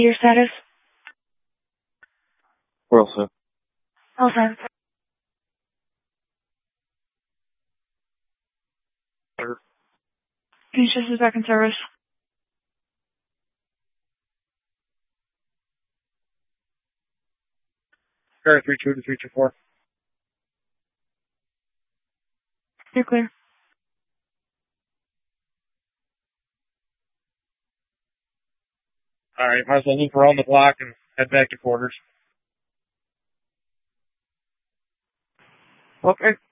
Your status? We're all set. All set. Fuchsias is back in service. Square 32 to 324. You're clear. Alright, might as well loop around the block and head back to quarters. Okay.